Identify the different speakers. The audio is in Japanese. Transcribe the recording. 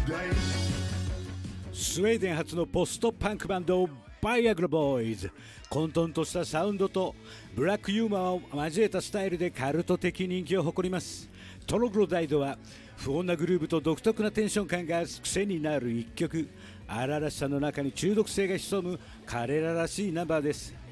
Speaker 1: スウェーデン初のポストパンクバンドバイアグラボーイズ。混沌としたサウンドとブラックユーモアを交えたスタイルでカルト的人気を誇ります。トログロダイドは不穏なグルーヴと独特なテンション感が癖になる一曲。荒々しさの中に中毒性が潜む彼ららしいナンバーです。